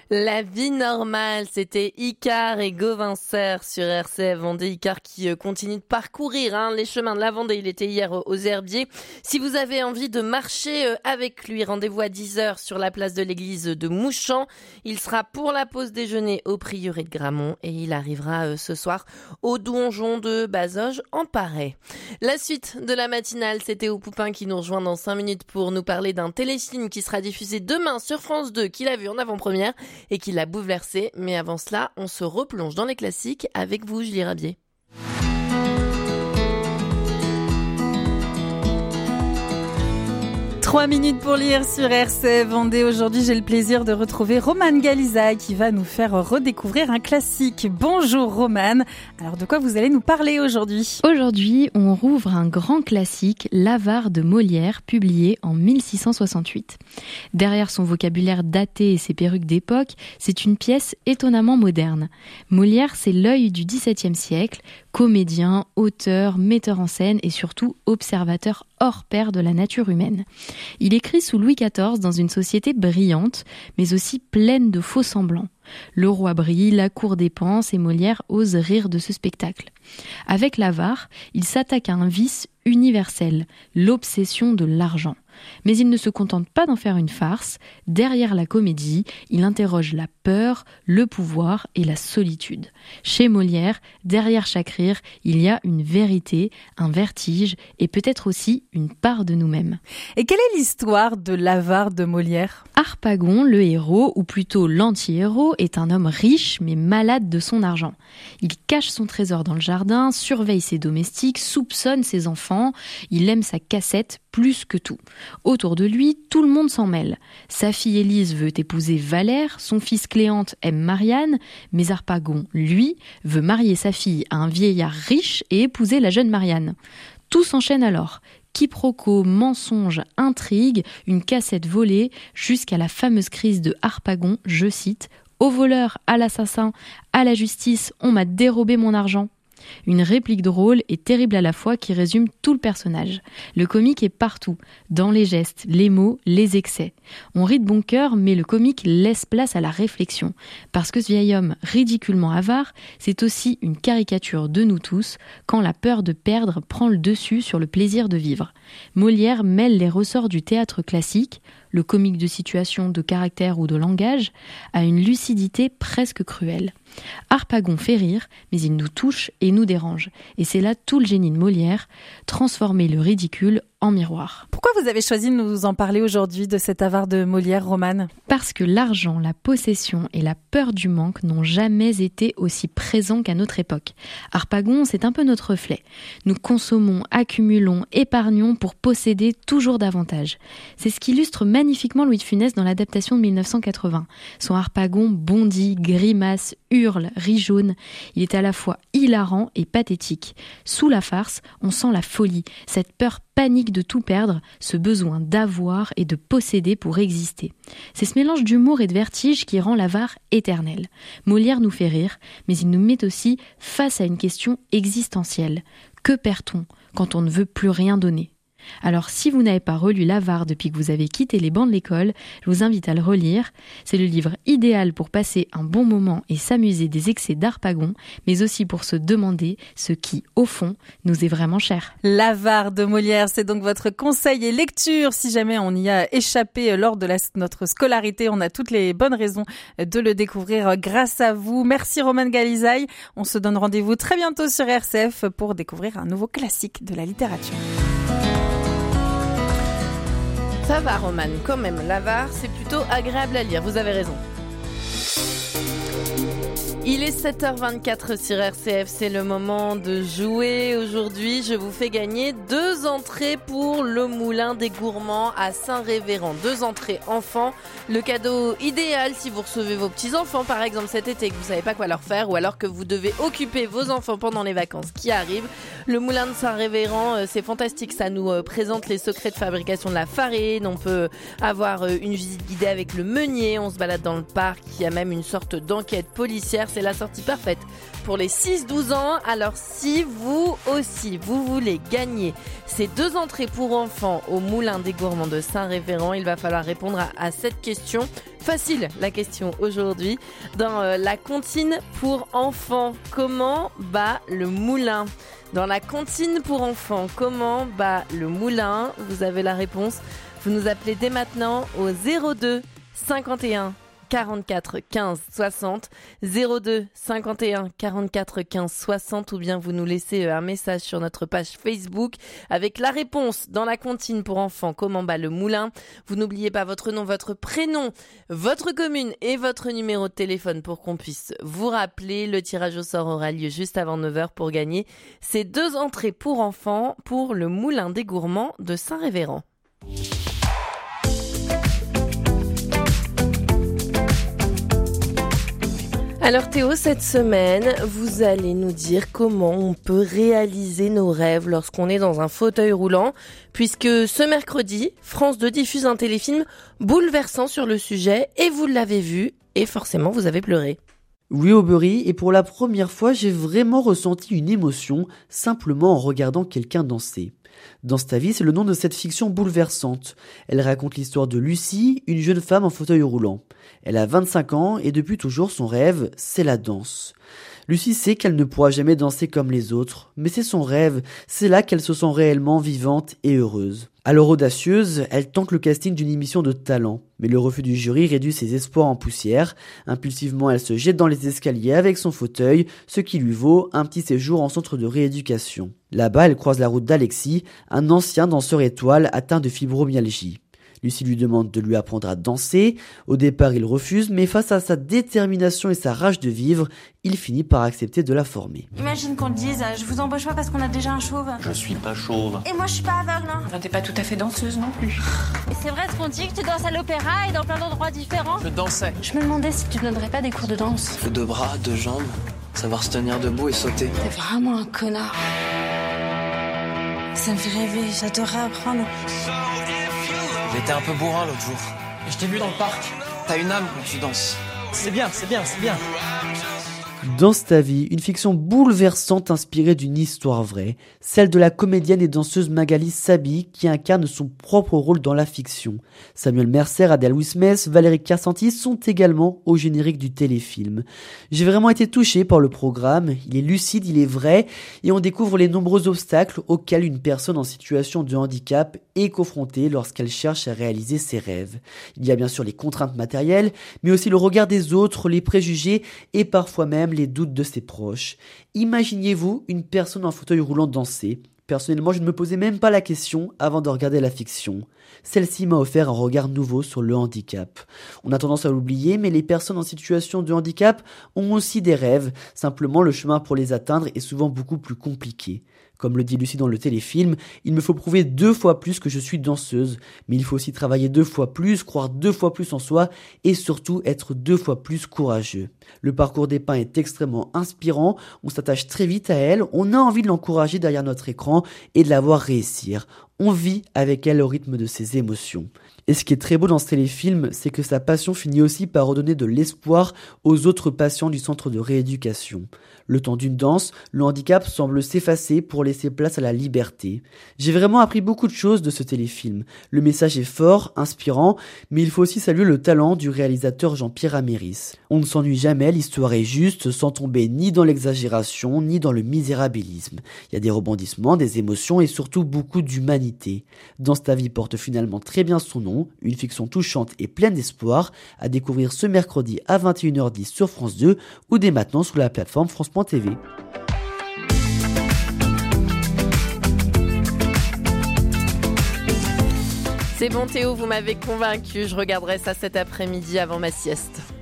La vie normale, c'était Icare et Gauvin Serre sur RCF Vendée. Icare qui continue de parcourir les chemins de la Vendée. Il était hier aux Herbiers. Si vous avez envie de marcher avec lui, rendez-vous à 10h sur la place de l'église de Mouchamp. Il sera pour la pause déjeuner au prieuré de Gramont et il arrivera ce soir au donjon de Bazoges en Paray. La suite de la matinale, c'était au Poupin qui nous rejoint dans 5 minutes pour nous parler d'un téléfilm qui sera diffusé demain sur France 2, qu'il a vu en avant-première et qui l'a bouleversé. Mais avant cela, on se replonge dans les classiques avec vous, Julie Rabier. Trois minutes pour lire sur RCF Vendée. Aujourd'hui, j'ai le plaisir de retrouver Romane Galizaï qui va nous faire redécouvrir un classique. Bonjour Romane. Alors de quoi vous allez nous parler aujourd'hui ? Aujourd'hui, on rouvre un grand classique, L'Avare de Molière, publié en 1668. Derrière son vocabulaire daté et ses perruques d'époque, c'est une pièce étonnamment moderne. Molière, c'est l'œil du XVIIe siècle, comédien, auteur, metteur en scène et surtout observateur hors pair de la nature humaine. Il écrit sous Louis XIV dans une société brillante, mais aussi pleine de faux semblants. Le roi brille, la cour dépense et Molière ose rire de ce spectacle. Avec l'Avare, il s'attaque à un vice universel, l'obsession de l'argent. Mais il ne se contente pas d'en faire une farce. Derrière la comédie, il interroge la peur, le pouvoir et la solitude. Chez Molière, derrière chaque rire, il y a une vérité, un vertige et peut-être aussi une part de nous-mêmes. Et quelle est l'histoire de l'Avare de Molière ? Harpagon, le héros, ou plutôt l'anti-héros, est un homme riche mais malade de son argent. Il cache son trésor dans le jardin, surveille ses domestiques, soupçonne ses enfants, il aime sa cassette plus que tout. Autour de lui, tout le monde s'en mêle. Sa fille Élise veut épouser Valère, son fils Cléante aime Marianne, mais Harpagon, lui, veut marier sa fille à un vieillard riche et épouser la jeune Marianne. Tout s'enchaîne alors. Quiproquos, mensonges, intrigues, une cassette volée, jusqu'à la fameuse crise de Harpagon, je cite, « Au voleur, à l'assassin, à la justice, on m'a dérobé mon argent ». Une réplique drôle et terrible à la fois qui résume tout le personnage. Le comique est partout, dans les gestes, les mots, les excès. On rit de bon cœur, mais le comique laisse place à la réflexion. Parce que ce vieil homme ridiculement avare, c'est aussi une caricature de nous tous, quand la peur de perdre prend le dessus sur le plaisir de vivre. Molière mêle les ressorts du théâtre classique, le comique de situation, de caractère ou de langage, à une lucidité presque cruelle. Harpagon fait rire, mais il nous touche et nous dérange. Et c'est là tout le génie de Molière, transformer le ridicule en miroir. Pourquoi vous avez choisi de nous en parler aujourd'hui de cet Avare de Molière, Romane ? Parce que l'argent, la possession et la peur du manque n'ont jamais été aussi présents qu'à notre époque. Harpagon, c'est un peu notre reflet. Nous consommons, accumulons, épargnons pour posséder toujours davantage. C'est ce qu'illustre magnifiquement Louis de Funès dans l'adaptation de 1980. Son Harpagon bondit, grimace, hurle, rit jaune. Il est à la fois hilarant et pathétique. Sous la farce, on sent la folie, cette peur panique de tout perdre, ce besoin d'avoir et de posséder pour exister. C'est ce mélange d'humour et de vertige qui rend l'avare éternel. Molière nous fait rire, mais il nous met aussi face à une question existentielle. Que perd-on quand on ne veut plus rien donner ? Alors si vous n'avez pas relu l'Avare depuis que vous avez quitté les bancs de l'école, je vous invite à le relire. C'est le livre idéal pour passer un bon moment et s'amuser des excès d'Harpagon, mais aussi pour se demander ce qui, au fond, nous est vraiment cher. L'Avare de Molière, c'est donc votre conseil et lecture. Si jamais on y a échappé lors de notre scolarité, on a toutes les bonnes raisons de le découvrir grâce à vous. Merci Romane Galizaï. On se donne rendez-vous très bientôt sur RCF pour découvrir un nouveau classique de la littérature. Ça va, Romane, quand même. L'Avare, c'est plutôt agréable à lire, vous avez raison. Il est 7h24 sur RCF, c'est le moment de jouer. Aujourd'hui, je vous fais gagner 2 entrées pour le Moulin des Gourmands à Saint-Révérend. 2 entrées enfants, le cadeau idéal si vous recevez vos petits-enfants par exemple cet été et que vous savez pas quoi leur faire ou alors que vous devez occuper vos enfants pendant les vacances qui arrivent. Le Moulin de Saint-Révérend, c'est fantastique, ça nous présente les secrets de fabrication de la farine, on peut avoir une visite guidée avec le meunier, on se balade dans le parc, il y a même une sorte d'enquête policière. c'est la sortie parfaite pour les 6-12 ans. Alors si vous aussi, vous voulez gagner ces 2 entrées pour enfants au Moulin des Gourmands de Saint-Révérend, il va falloir répondre à cette question. Facile la question aujourd'hui. Dans la comptine pour enfants, comment bat le moulin ? Dans la comptine pour enfants, comment bat le moulin ? Vous avez la réponse. Vous nous appelez dès maintenant au 02 51 44 15 60, 02 51 44 15 60, ou bien vous nous laissez un message sur notre page Facebook avec la réponse dans la comptine pour enfants, comment bat le moulin. Vous n'oubliez pas votre nom, votre prénom, votre commune et votre numéro de téléphone pour qu'on puisse vous rappeler. Le tirage au sort aura lieu juste avant 9h pour gagner ces 2 entrées pour enfants pour le Moulin des Gourmands de Saint-Révérend. Alors Théo, cette semaine, vous allez nous dire comment on peut réaliser nos rêves lorsqu'on est dans un fauteuil roulant, puisque ce mercredi, France 2 diffuse un téléfilm bouleversant sur le sujet, et vous l'avez vu, et forcément vous avez pleuré. Oui, Aubery, et pour la première fois, j'ai vraiment ressenti une émotion simplement en regardant quelqu'un danser. Danse ta vie, c'est le nom de cette fiction bouleversante. Elle raconte l'histoire de Lucie, une jeune femme en fauteuil roulant. Elle a 25 ans et depuis toujours son rêve, c'est la danse. Lucie sait qu'elle ne pourra jamais danser comme les autres, mais c'est son rêve, c'est là qu'elle se sent réellement vivante et heureuse. Alors audacieuse, elle tente le casting d'une émission de talent, mais le refus du jury réduit ses espoirs en poussière. Impulsivement, elle se jette dans les escaliers avec son fauteuil, ce qui lui vaut un petit séjour en centre de rééducation. Là-bas, elle croise la route d'Alexis, un ancien danseur étoile atteint de fibromyalgie. Lucie lui demande de lui apprendre à danser. Au départ, il refuse, mais face à sa détermination et sa rage de vivre, il finit par accepter de la former. Imagine qu'on te dise, je vous embauche pas parce qu'on a déjà un chauve. Je suis pas chauve. Et moi je suis pas aveugle, hein. Enfin, t'es pas tout à fait danseuse non plus. Et c'est vrai ce qu'on dit que tu danses à l'opéra et dans plein d'endroits différents. Je dansais. Je me demandais si tu donnerais pas des cours de danse. Faut 2 bras, 2 jambes, savoir se tenir debout et sauter. T'es vraiment un connard. Ça me fait rêver, j'adorerais apprendre. J'étais un peu bourrin l'autre jour. Et je t'ai vu dans le parc. T'as une âme quand tu danses. C'est bien, c'est bien, c'est bien. Danse ta vie, une fiction bouleversante inspirée d'une histoire vraie, celle de la comédienne et danseuse Magali Sabi qui incarne son propre rôle dans la fiction. Samuel Mercer, Adèle Wismès, Valérie Carsanti sont également au générique du téléfilm. J'ai vraiment été touché par le programme, il est lucide, il est vrai, et on découvre les nombreux obstacles auxquels une personne en situation de handicap est confrontée lorsqu'elle cherche à réaliser ses rêves. Il y a bien sûr les contraintes matérielles, mais aussi le regard des autres, les préjugés et parfois même les doutes de ses proches. Imaginez-vous une personne en fauteuil roulant danser. Personnellement, je ne me posais même pas la question avant de regarder la fiction. Celle-ci m'a offert un regard nouveau sur le handicap. On a tendance à l'oublier, mais les personnes en situation de handicap ont aussi des rêves. Simplement, le chemin pour les atteindre est souvent beaucoup plus compliqué. Comme le dit Lucie dans le téléfilm, il me faut prouver 2 fois plus que je suis danseuse, mais il faut aussi travailler 2 fois plus, croire 2 fois plus en soi et surtout être 2 fois plus courageux. Le parcours d'Epin est extrêmement inspirant, on s'attache très vite à elle, on a envie de l'encourager derrière notre écran et de la voir réussir. On vit avec elle au rythme de ses émotions. Et ce qui est très beau dans ce téléfilm, c'est que sa passion finit aussi par redonner de l'espoir aux autres patients du centre de rééducation. Le temps d'une danse, le handicap semble s'effacer pour laisser place à la liberté. J'ai vraiment appris beaucoup de choses de ce téléfilm. Le message est fort, inspirant, mais il faut aussi saluer le talent du réalisateur Jean-Pierre Améris. On ne s'ennuie jamais, l'histoire est juste, sans tomber ni dans l'exagération, ni dans le misérabilisme. Il y a des rebondissements, des émotions et surtout beaucoup d'humanité. Danse ta vie porte finalement très bien son nom, une fiction touchante et pleine d'espoir, à découvrir ce mercredi à 21h10 sur France 2 ou dès maintenant sur la plateforme France.tv. C'est bon Théo, vous m'avez convaincu, je regarderai ça cet après-midi avant ma sieste.